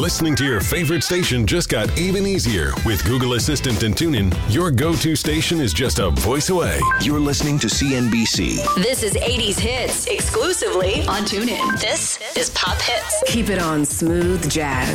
Listening to your favorite station just got even easier. With Google Assistant and TuneIn, your go-to station is just a voice away. You're listening to CNBC. This is 80s Hits, exclusively on TuneIn. This is Pop Hits. Keep it on Smooth Jazz